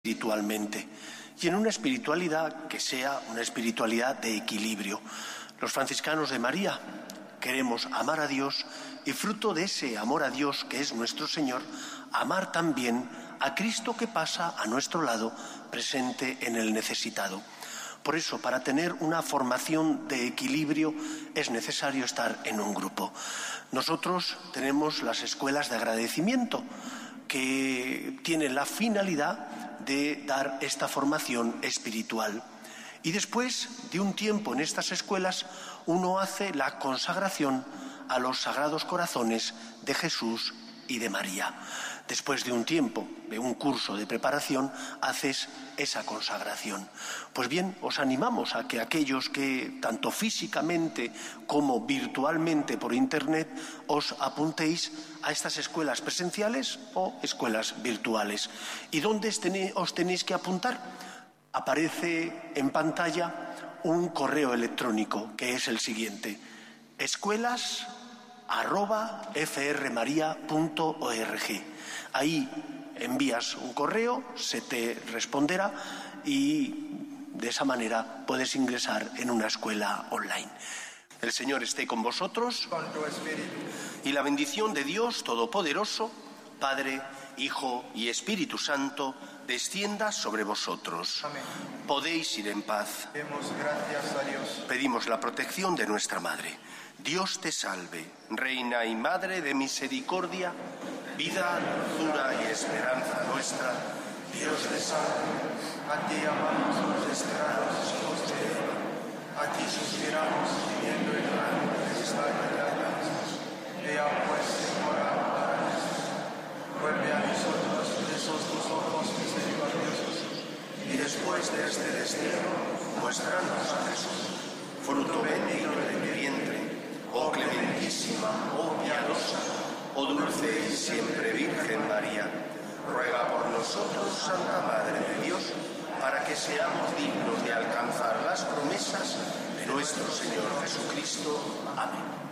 espiritualmente, y en una espiritualidad que sea una espiritualidad de equilibrio. Los franciscanos de María queremos amar a Dios y, fruto de ese amor a Dios que es nuestro Señor, amar también a Cristo que pasa a nuestro lado, presente en el necesitado. Por eso, para tener una formación de equilibrio es necesario estar en un grupo. Nosotros tenemos las escuelas de agradecimiento, que tienen la finalidad de dar esta formación espiritual. Y después de un tiempo en estas escuelas, uno hace la consagración a los sagrados corazones de Jesús y de María. Después de un tiempo, de un curso de preparación, haces esa consagración. Pues bien, os animamos a que aquellos que, tanto físicamente como virtualmente por Internet, os apuntéis a estas escuelas presenciales o escuelas virtuales. ¿Y dónde os tenéis que apuntar? Aparece en pantalla un correo electrónico que es el siguiente: escuelas@frmaria.org. Ahí envías un correo, se te responderá y de esa manera puedes ingresar en una escuela online. El Señor esté con vosotros. Con tu espíritu. Y la bendición de Dios Todopoderoso, Padre, Hijo y Espíritu Santo, descienda sobre vosotros. Amén. Podéis ir en paz. Demos gracias a Dios. Pedimos la protección de nuestra Madre. Dios te salve, Reina y Madre de misericordia, vida, dulzura y esperanza nuestra. Dios te salve. A ti amamos los desterrados hijos de Eva. A ti suspiramos, viviendo en la tempestad de la lágrimas. Ea pues, Señora, ampáranos. Vuelve a nosotros esos tus ojos misericordiosos, y después de este destierro, muéstranos a Jesús, fruto bendito de tu vientre. Oh clementísima, oh piadosa, oh dulce y siempre Virgen María, ruega por nosotros, Santa Madre de Dios, para que seamos dignos de alcanzar las promesas de nuestro Señor Jesucristo. Amén.